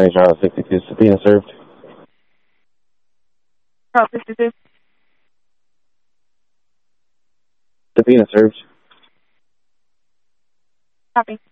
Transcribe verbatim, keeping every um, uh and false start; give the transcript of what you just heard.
County, Charlotte sixty-two, subpoena served. Charlotte sixty-two. Subpoena served. Copy.